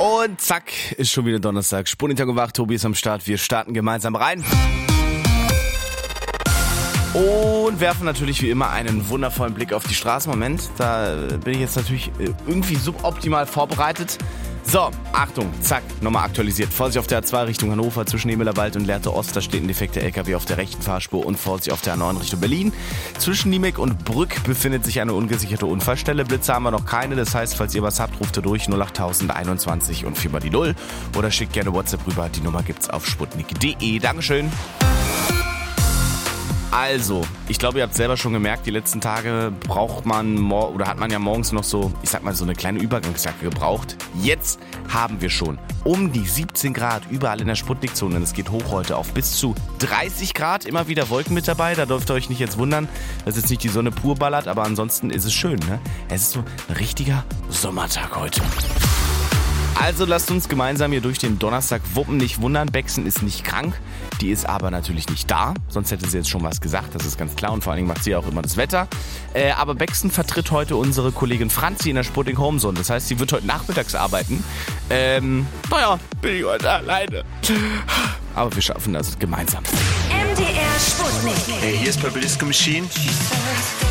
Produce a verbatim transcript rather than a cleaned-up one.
Und zack, ist schon wieder Donnerstag. Spundtag um acht, Tobi ist am Start. Wir starten gemeinsam rein. Und werfen natürlich wie immer einen wundervollen Blick auf die Straßen. Moment, da bin ich jetzt natürlich irgendwie suboptimal vorbereitet. So, Achtung, zack, nochmal aktualisiert. Vorsicht auf der A zwei Richtung Hannover zwischen Niemelerwald und Lehrte Ost. Da steht ein defekter L K W auf der rechten Fahrspur und Vorsicht auf der A neun Richtung Berlin. Zwischen Niemek und Brück befindet sich eine ungesicherte Unfallstelle. Blitze haben wir noch keine, das heißt, falls ihr was habt, ruft ihr durch null acht einundzwanzig und vier mal die Null. Oder schickt gerne WhatsApp rüber, die Nummer gibt's auf sputnik punkt de. Dankeschön. Also, ich glaube, ihr habt selber schon gemerkt, die letzten Tage braucht man, mor- oder hat man ja morgens noch so, ich sag mal, so eine kleine Übergangsjacke gebraucht. Jetzt haben wir schon um die siebzehn Grad überall in der Sputnik-Zone. Es geht hoch heute auf bis zu dreißig Grad. Immer wieder Wolken mit dabei, da dürft ihr euch nicht jetzt wundern, dass jetzt nicht die Sonne pur ballert, aber ansonsten ist es schön, ne? Es ist so ein richtiger Sommertag heute. Also lasst uns gemeinsam hier durch den Donnerstag wuppen. Nicht wundern, Bexen ist nicht krank. Die ist aber natürlich nicht da. Sonst hätte sie jetzt schon was gesagt, das ist ganz klar. Und vor allen Dingen macht sie ja auch immer das Wetter. Äh, aber Bexen vertritt heute unsere Kollegin Franzi in der Sputnik Homezone. Das heißt, sie wird heute nachmittags arbeiten. Ähm, naja, bin ich heute alleine. Aber wir schaffen das gemeinsam. M D R Sputnik. Hey, hier ist Purple Disco Machine.